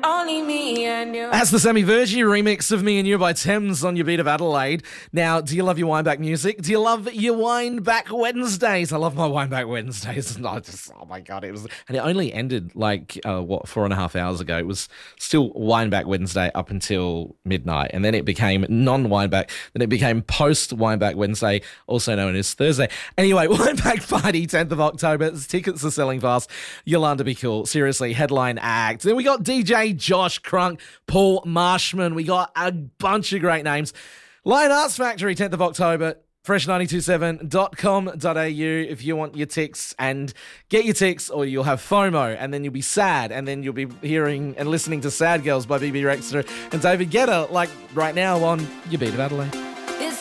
Only me and you. That's the Sammy Virgie remix of Me and You by Thames on your beat of Adelaide. Now, do you love your Wineback music? Do you love your Wineback Wednesdays? I love my Wineback Wednesdays. Oh my God, and it only ended 4.5 hours ago. It was still Wineback Wednesday up until midnight, and then it became non-Wineback. Then it became post-Wineback Wednesday, also known as Thursday. Anyway, Wineback Party, 10th of October. Tickets are selling fast. Yolanda Be Cool, seriously, headline act. Then we got DJ Josh Crunk, Paul Marshman. We got a bunch of great names. Lion Arts Factory, 10th of October. fresh927.com.au if you want your ticks, and get your ticks or you'll have FOMO and then you'll be sad, and then you'll be hearing and listening to Sad Girls by BB Rexha and David Guetta, like right now on your beat of Adelaide.